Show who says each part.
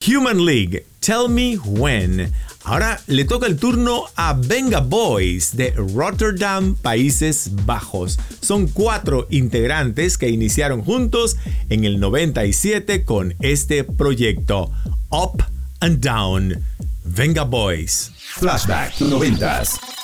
Speaker 1: Human League, Tell Me When. Ahora le toca el turno a Venga Boys de Rotterdam, Países Bajos. Son 4 integrantes que iniciaron juntos en el 97 con este proyecto, Up and Down. Venga Boys.
Speaker 2: Flashback 90s.